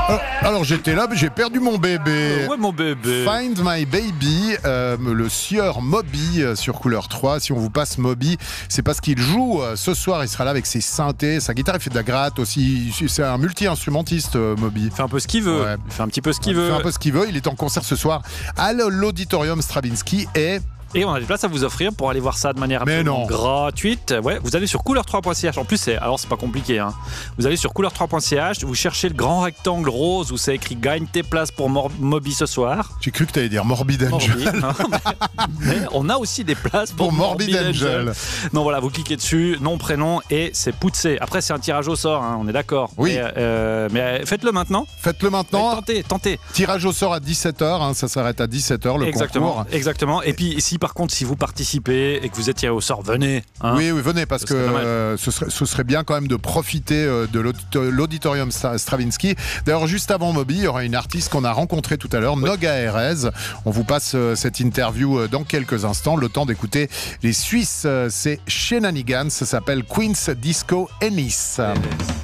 Alors j'étais là, mais j'ai perdu mon bébé. Ouais, mon bébé. Find My Baby, le sieur Moby sur Couleur 3. Si on vous passe Moby, c'est parce qu'il joue ce soir. Il sera là avec ses synthés, sa guitare. Il fait de la gratte aussi. C'est un multi-instrumentiste, Moby. Il fait un peu ce qu'il veut. Ouais. Il fait un petit peu ce qu'il Il veut. fait un peu ce qu'il veut. Il est en concert ce soir à l'Auditorium Stravinsky Et on a des places à vous offrir pour aller voir ça de manière Mais absolument non. gratuite. Ouais, vous allez sur couleur3.ch. En plus, c'est pas compliqué. Hein. Vous allez sur couleur3.ch, vous cherchez le grand rectangle rose où c'est écrit gagne tes places pour Moby ce soir. J'ai cru que tu allais dire Morbid Angel. Morbid, non, mais on a aussi des places pour Morbid Angel. Non, voilà, vous cliquez dessus, nom, prénom et c'est poussé. Après, c'est un tirage au sort, hein, on est d'accord. Oui. Mais faites-le maintenant. Faites-le maintenant. Tentez. Tirage au sort à 17h. Hein, ça s'arrête à 17h le concours. Exactement. Et puis, par contre, si vous participez et que vous êtes tiré au sort, venez. Hein. Oui, venez, parce que ce serait bien quand même de profiter de l'Auditorium Stravinsky. D'ailleurs, juste avant Moby, il y aura une artiste qu'on a rencontrée tout à l'heure, Noga Erez. On vous passe cette interview dans quelques instants. Le temps d'écouter les Suisses, c'est Shenanigans. Ça s'appelle Queen's Disco Ennis.